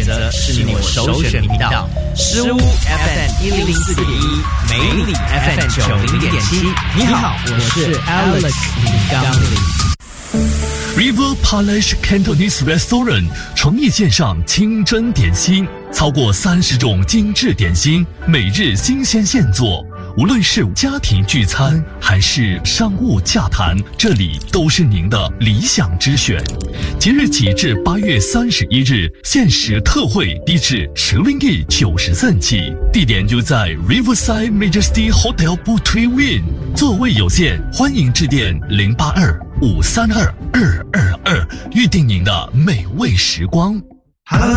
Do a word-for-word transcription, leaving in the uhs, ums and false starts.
择是你我首选频道。诗屋 F M 一零四点一，美里 F M 九零点七。你好，我是 Alex 李刚林。 River Palace Cantonese Restaurant 诚意线上清真点心，超过三十种精致点心，每日新鲜现做。无论是家庭聚餐还是商务洽谈，这里都是您的理想之选。即日起至八月三十一日，限时特惠低至十令吉九十三起，地点就在 Riverside Majesty Hotel Butui Win， 座位有限，欢迎致电零八二五三二二二二，预定您的美味时光。 Hello。